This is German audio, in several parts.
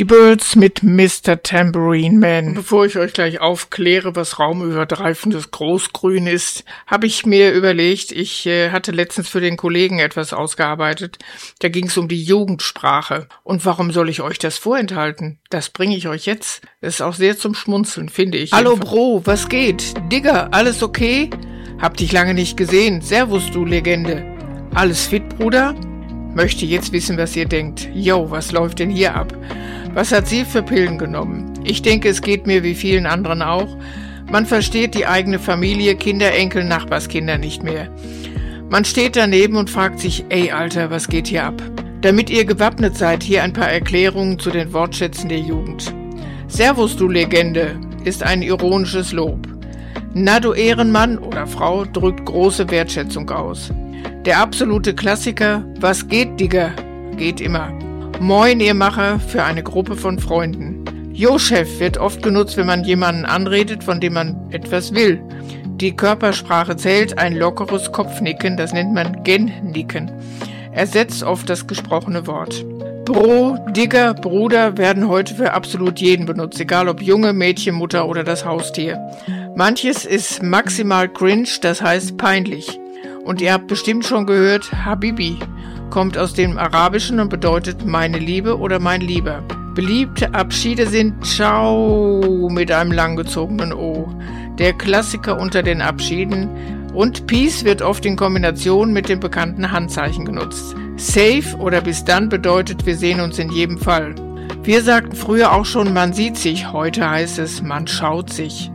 Die Birds mit Mr. Tambourine Man. Bevor ich euch gleich aufkläre, was raumübergreifendes Großgrün ist, habe ich mir überlegt, ich hatte letztens für den Kollegen etwas ausgearbeitet. Da ging es um die Jugendsprache. Und warum soll ich euch das vorenthalten? Das bringe ich euch jetzt. Das ist auch sehr zum Schmunzeln, finde ich. Hallo Bro, was geht? Digga, alles okay? Hab dich lange nicht gesehen. Servus, du Legende. Alles fit, Bruder? Möchte jetzt wissen, was ihr denkt. Yo, was läuft denn hier ab? Was hat sie für Pillen genommen? Ich denke, es geht mir wie vielen anderen auch. Man versteht die eigene Familie, Kinder, Enkel, Nachbarskinder nicht mehr. Man steht daneben und fragt sich, ey Alter, was geht hier ab? Damit ihr gewappnet seid, hier ein paar Erklärungen zu den Wortschätzen der Jugend. Servus, du Legende, ist ein ironisches Lob. Na, du Ehrenmann oder Frau drückt große Wertschätzung aus. Der absolute Klassiker, was geht, Digga, geht immer. Moin, ihr Macher, für eine Gruppe von Freunden. Jo, Chef wird oft genutzt, wenn man jemanden anredet, von dem man etwas will. Die Körpersprache zählt, ein lockeres Kopfnicken, das nennt man Gennicken. Ersetzt oft das gesprochene Wort. Bro, Digger, Bruder werden heute für absolut jeden benutzt, egal ob Junge, Mädchen, Mutter oder das Haustier. Manches ist maximal cringe, das heißt peinlich. Und ihr habt bestimmt schon gehört, Habibi kommt aus dem Arabischen und bedeutet meine Liebe oder mein Lieber. Beliebte Abschiede sind Ciao mit einem langgezogenen O. Der Klassiker unter den Abschieden. Und Peace wird oft in Kombination mit dem bekannten Handzeichen genutzt. Safe oder bis dann bedeutet, wir sehen uns in jedem Fall. Wir sagten früher auch schon, man sieht sich. Heute heißt es, man schaut sich.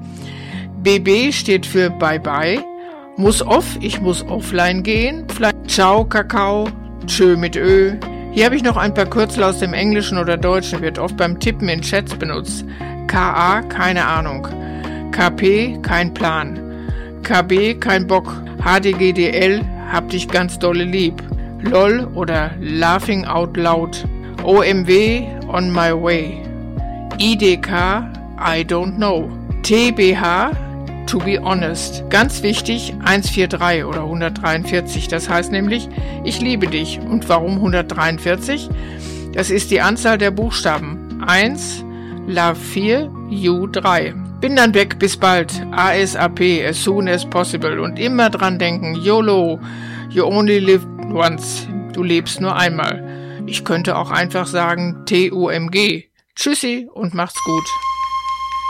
BB steht für Bye Bye. Muss off, ich muss offline gehen. Vielleicht Ciao, Kakao. Tschö mit Ö. Hier habe ich noch ein paar Kürzel aus dem Englischen oder Deutschen, wird oft beim Tippen in Chats benutzt. KA, keine Ahnung. KP, kein Plan. KB, kein Bock. HDGDL, hab dich ganz dolle lieb. LOL oder Laughing Out Loud. OMW, on my way. IDK, I don't know. TBH, to be honest. Ganz wichtig, 143 oder 143. Das heißt nämlich, ich liebe dich. Und warum 143? Das ist die Anzahl der Buchstaben. 1, Love 4, You 3. Bin dann weg, bis bald. ASAP, as soon as possible. Und immer dran denken, YOLO, you only live once. Du lebst nur einmal. Ich könnte auch einfach sagen, TUMG. Tschüssi und macht's gut.